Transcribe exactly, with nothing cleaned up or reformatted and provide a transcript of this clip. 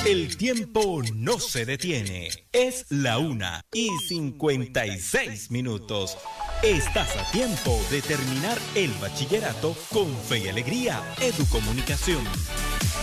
El tiempo no se detiene. Es la una y cincuenta y seis minutos. Estás a tiempo de terminar el bachillerato con fe y alegría. Educomunicación.